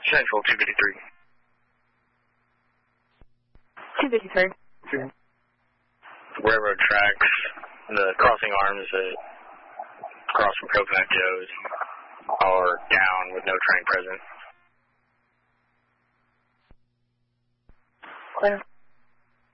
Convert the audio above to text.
Central 253. 253. Railroad tracks, the crossing arms that cross from Coconut Joe's are down with no train present. Clear.